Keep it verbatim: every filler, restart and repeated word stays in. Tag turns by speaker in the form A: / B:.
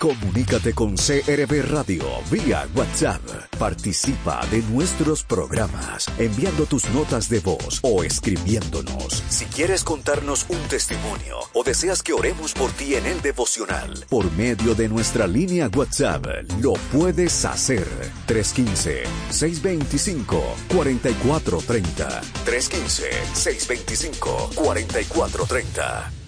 A: Comunícate con C R V Radio vía WhatsApp. Participa de nuestros programas enviando tus notas de voz o escribiéndonos. Si quieres contarnos un testimonio o deseas que oremos por ti en el devocional, por medio de nuestra línea WhatsApp, lo puedes hacer. tres uno cinco, seis dos cinco, cuatro cuatro tres cero. tres uno cinco, seis dos cinco, cuatro cuatro tres cero.